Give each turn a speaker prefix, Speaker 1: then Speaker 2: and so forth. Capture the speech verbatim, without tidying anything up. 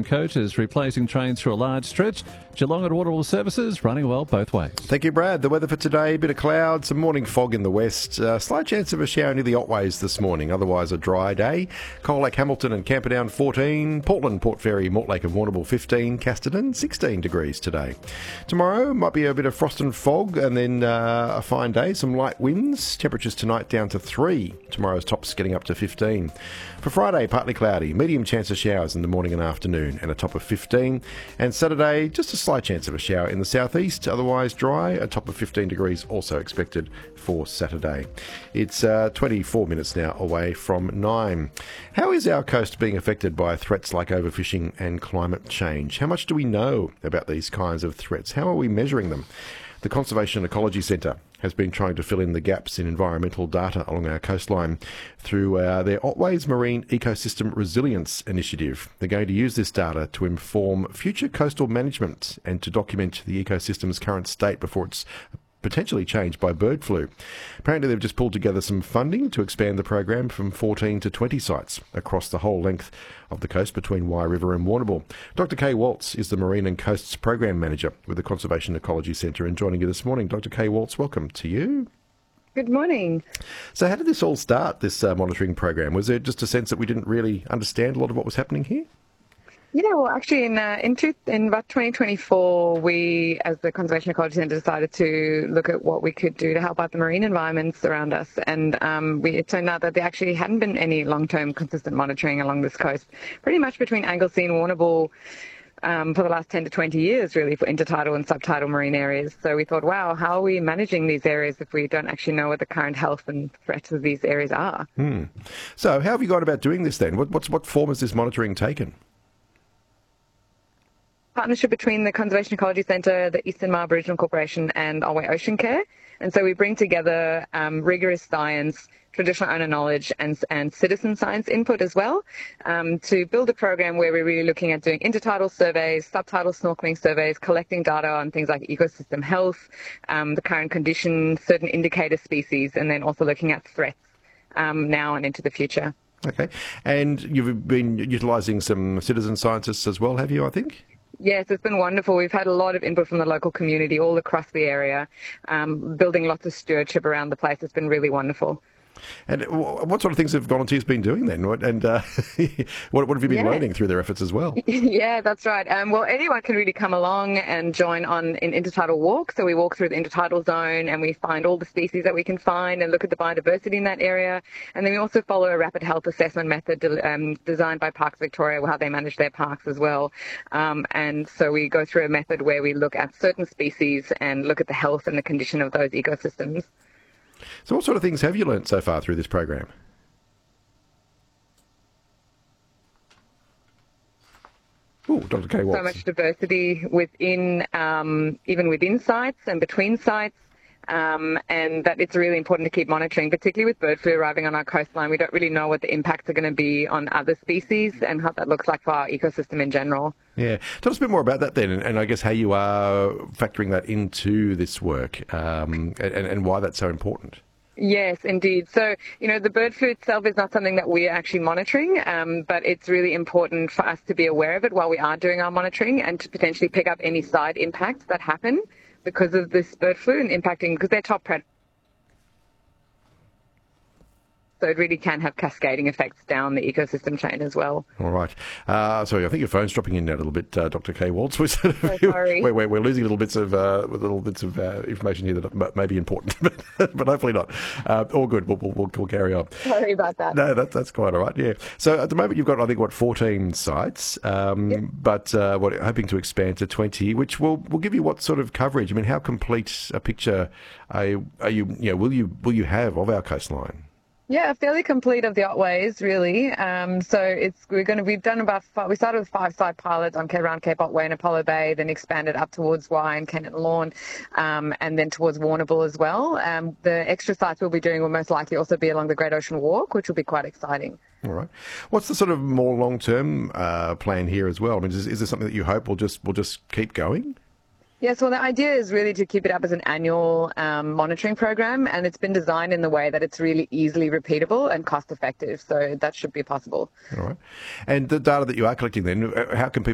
Speaker 1: Tandem Coach is replacing trains through a large stretch. Geelong and Warrnambool services running well both ways.
Speaker 2: Thank you, Brad. The weather for today, a bit of cloud, some morning fog in the west, uh, slight chance of a shower near the Otways this morning, otherwise a dry day. Colac, Hamilton and Camperdown fourteen, Portland, Port Fairy, Mortlake and Warrnambool fifteen, Casterton sixteen degrees today. Tomorrow might be a bit of frost and fog and then uh, a fine day, some light winds, temperatures tonight down to three, tomorrow's tops getting up to fifteen. For Friday, partly cloudy, medium chance of showers in the morning and afternoon and a top of fifteen, and Saturday just a slight chance of a shower in the southeast, otherwise dry, a top of fifteen degrees also expected for Saturday. It's uh, twenty-four minutes now away from nine. How is our coast being affected by threats like overfishing and climate change? How much do we know about these kinds of threats? How are we measuring them? The Conservation Ecology Centre has been trying to fill in the gaps in environmental data along our coastline through uh, their Otways Marine Ecosystem Resilience Initiative. They're going to use this data to inform future coastal management and to document the ecosystem's current state before it's potentially changed by bird flu. Apparently they've just pulled together some funding to expand the program from fourteen to twenty sites across the whole length of the coast between Wye River and Warrnambool. Doctor Kay Waltz is the Marine and Coasts Program Manager with the Conservation Ecology Centre and joining you this morning. Doctor Kay Waltz, welcome to you.
Speaker 3: Good morning.
Speaker 2: So how did this all start, this uh, monitoring program? Was there just a sense that we didn't really understand a lot of what was happening here?
Speaker 3: Yeah, well, actually, in uh, in, two, in about twenty twenty-four, we, as the Conservation Ecology Centre, decided to look at what we could do to help out the marine environments around us. And um, we, it turned out that there actually hadn't been any long-term consistent monitoring along this coast, pretty much between Anglesea and Warrnambool um, for the last ten to twenty years, really, for intertidal and subtidal marine areas. So we thought, wow, how are we managing these areas if we don't actually know what the current health and threats of these areas are?
Speaker 2: Hmm. So how have you gone about doing this then? What, what's, what form has this monitoring taken?
Speaker 3: Partnership between the Conservation Ecology Centre, the Eastern Mar Aboriginal Corporation and Otway Ocean Care. And so we bring together um, rigorous science, traditional owner knowledge and, and citizen science input as well um, to build a program where we're really looking at doing intertidal surveys, subtidal snorkeling surveys, collecting data on things like ecosystem health, um, the current condition, certain indicator species, and then also looking at threats um, now and into the future.
Speaker 2: Okay. And you've been utilising some citizen scientists as well, have you, I think?
Speaker 3: Yes, it's been wonderful. We've had a lot of input from the local community all across the area, um, building lots of stewardship around the place. It's been really wonderful.
Speaker 2: And what sort of things have volunteers been doing then? And uh, what, what have you been
Speaker 3: yeah.
Speaker 2: learning through their efforts as well?
Speaker 3: Yeah, that's right. Um, well, anyone can really come along and join on an intertidal walk. So we walk through the intertidal zone and we find all the species that we can find and look at the biodiversity in that area. And then we also follow a rapid health assessment method um, designed by Parks Victoria, how they manage their parks as well. Um, and so we go through a method where we look at certain species and look at the health and the condition of those ecosystems.
Speaker 2: So what sort of things have you learnt so far through this program? Oh, Doctor Kay Waltz.
Speaker 3: So much diversity within, um, even within sites and between sites, um, and that it's really important to keep monitoring, particularly with bird flu arriving on our coastline. We don't really know what the impacts are going to be on other species and how that looks like for our ecosystem in general.
Speaker 2: Yeah. Tell us a bit more about that then, and, and I guess how you are factoring that into this work um, and, and why that's so important.
Speaker 3: Yes, indeed. So, you know, the bird flu itself is not something that we're actually monitoring, um, but it's really important for us to be aware of it while we are doing our monitoring and to potentially pick up any side impacts that happen because of this bird flu and impacting, because they're top predators. So it really can have cascading effects down the ecosystem chain as well.
Speaker 2: All right. Uh, sorry, I think your phone's dropping in now a little bit, uh, Doctor Kay Waltz. We're, sort of,
Speaker 3: so sorry.
Speaker 2: We're, we're, we're losing little bits of uh, little bits of uh, information here that may be important, but, but hopefully not. Uh, all good. We'll, we'll, we'll carry on.
Speaker 3: Sorry about that.
Speaker 2: No, that, that's quite all right. Yeah. So at the moment you've got, I think, what, fourteen sites, um, yep. but uh, what hoping to expand to twenty, which will will give you what sort of coverage? I mean, how complete a picture are you? Are you, you know, will you will you have of our coastline?
Speaker 3: Yeah, fairly complete of the Otways, really. Um, so it's we're going to we've done about five, we started with five site pilots on around Cape Otway and Apollo Bay, then expanded up towards Wye and Kennett Lawn, um, and then towards Warrnambool as well. Um, the extra sites we'll be doing will most likely also be along the Great Ocean Walk, which will be quite exciting.
Speaker 2: All right. What's the sort of more long term uh, plan here as well? I mean, is, is there something that you hope will just will just keep going?
Speaker 3: Yes, well, the idea is really to keep it up as an annual um, monitoring program, and it's been designed in the way that it's really easily repeatable and cost effective, so that should be possible.
Speaker 2: All right. And the data that you are collecting then, how can people